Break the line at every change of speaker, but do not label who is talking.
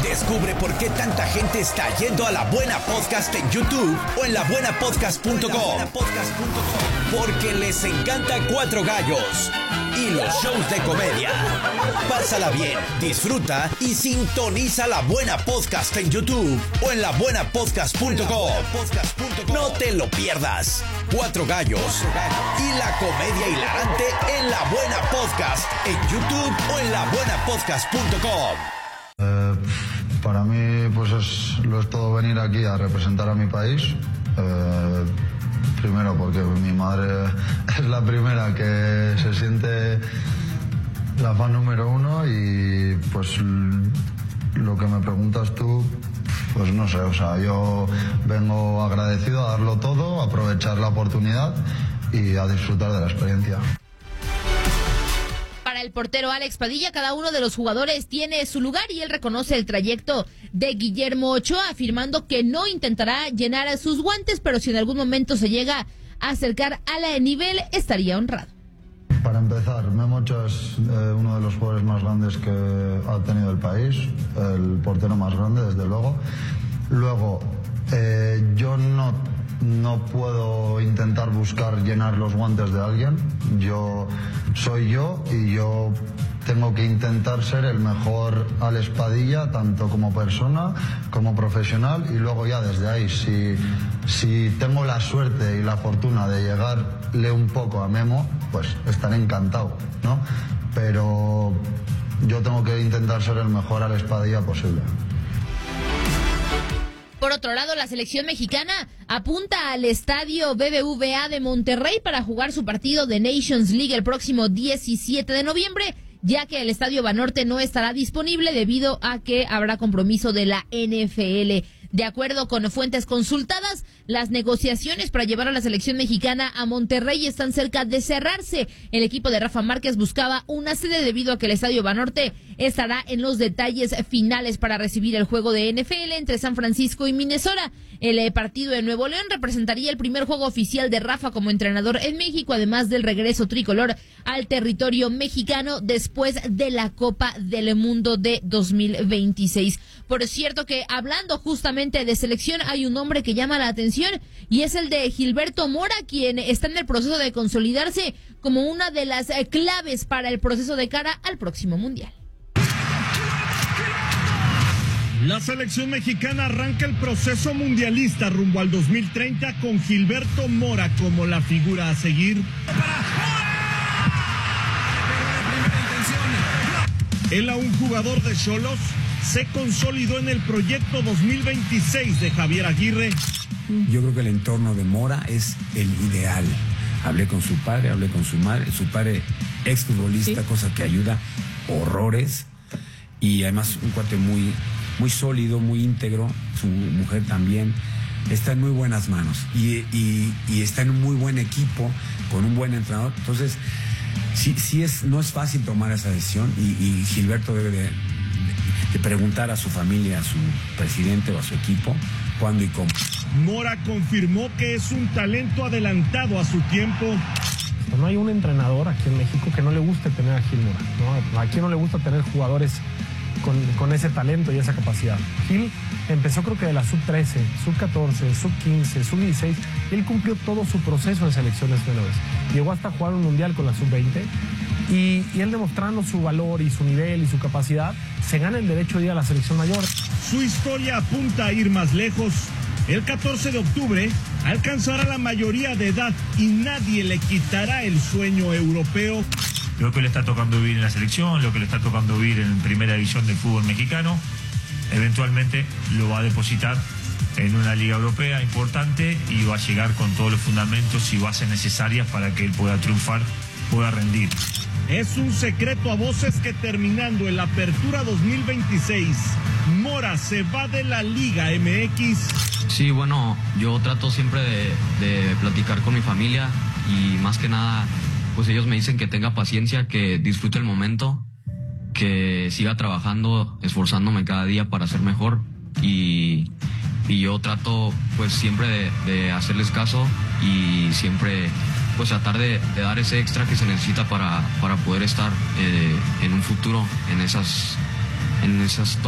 Descubre por qué tanta gente está yendo a La Buena Podcast en YouTube o en labuenapodcast.com. Porque les encanta Cuatro Gallos y los shows de comedia. Pásala bien, disfruta y sintoniza La Buena Podcast en YouTube o en labuenapodcast.com. No te lo pierdas. Cuatro Gallos y la comedia hilarante en La Buena Podcast en YouTube o en labuenapodcast.com.
Para mí pues lo es todo venir aquí a representar a mi país. Primero porque mi madre es la primera que se siente la fan número uno y pues lo que me preguntas tú, pues no sé, o sea, yo vengo agradecido a darlo todo, a aprovechar la oportunidad y a disfrutar de la experiencia.
Para el portero Alex Padilla, cada uno de los jugadores tiene su lugar y él reconoce el trayecto de Guillermo Ochoa, afirmando que no intentará llenar sus guantes, pero si en algún momento se llega a acercar a la nivel, estaría honrado.
Para empezar, Memo Ochoa es uno de los jugadores más grandes que ha tenido el país, el portero más grande, desde luego. Luego, yo no puedo intentar buscar llenar los guantes de alguien. Yo soy yo y yo tengo que intentar ser el mejor Alex Padilla, tanto como persona como profesional, y luego ya desde ahí, si tengo la suerte y la fortuna de llegarle un poco a Memo, pues estaré encantado, ¿no? Pero yo tengo que intentar ser el mejor Alex Padilla posible.
Por otro lado, la selección mexicana apunta al estadio BBVA de Monterrey para jugar su partido de Nations League el próximo 17 de noviembre, ya que el estadio Banorte no estará disponible debido a que habrá compromiso de la NFL. De acuerdo con fuentes consultadas, las negociaciones para llevar a la selección mexicana a Monterrey están cerca de cerrarse. El equipo de Rafa Márquez buscaba una sede debido a que el estadio Banorte estará en los detalles finales para recibir el juego de NFL entre San Francisco y Minnesota. El partido de Nuevo León representaría el primer juego oficial de Rafa como entrenador en México, además del regreso tricolor al territorio mexicano después de la Copa del Mundo de 2026. Por cierto que hablando justamente de selección, hay un nombre que llama la atención y es el de Gilberto Mora, quien está en el proceso de consolidarse como una de las claves para el proceso de cara al próximo Mundial.
La selección mexicana arranca el proceso mundialista rumbo al 2030 con Gilberto Mora como la figura a seguir. Él, aún jugador de Xolos, se consolidó en el proyecto 2026 de Javier Aguirre.
Yo creo que el entorno de Mora es el ideal. Hablé con su padre, hablé con su madre, su padre exfutbolista, cosa que ayuda horrores, y además un cuate muy sólido, muy íntegro. Su mujer también está en muy buenas manos y está en un muy buen equipo con un buen entrenador. Entonces no es fácil tomar esa decisión y Gilberto debe de preguntar a su familia, a su presidente o a su equipo cuándo y cómo.
Mora confirmó que es un talento adelantado a su tiempo.
No hay un entrenador aquí en México que no le guste tener a Gil Mora, ¿no? Aquí no le gusta tener jugadores con ese talento y esa capacidad. Gil empezó creo que de la sub-13, sub-14, sub-15, sub-16. Él cumplió todo su proceso en selecciones menores. Llegó hasta jugar un mundial con la sub-20 y él, demostrando su valor y su nivel y su capacidad, se gana el derecho de ir a la selección mayor.
Su historia apunta a ir más lejos. El 14 de octubre alcanzará la mayoría de edad y nadie le quitará el sueño europeo.
Lo que le está tocando vivir en la selección, lo que le está tocando vivir en primera división del fútbol mexicano, eventualmente lo va a depositar en una liga europea importante y va a llegar con todos los fundamentos y bases necesarias para que él pueda triunfar, pueda rendir.
Es un secreto a voces que terminando en la apertura 2026, Mora se va de la Liga MX.
Sí, bueno, yo trato siempre de platicar con mi familia y más que nada, pues ellos me dicen que tenga paciencia, que disfrute el momento, que siga trabajando, esforzándome cada día para ser mejor y yo trato pues siempre de hacerles caso y siempre pues tratar de dar ese extra que se necesita para poder estar en un futuro en esas